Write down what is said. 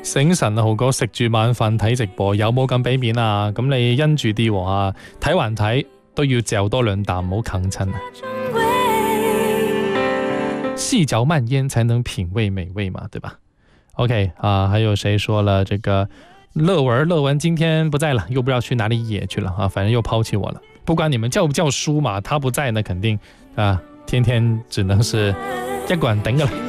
醒神啊，豪哥食住晚飯睇直播，有冇咁俾面啊？咁你因住啲喎啊，睇還睇都要嚼多兩啖，唔好啃親啊！細嚼慢咽才能品味美味嘛，對吧 ？OK 啊，還有誰說了這個樂文今天不在了，又不知道去哪裡野去了啊，反正又拋棄我了。不管你們叫不叫書嘛，他不在呢，肯定啊，天天只能是一個人頂㗎啦。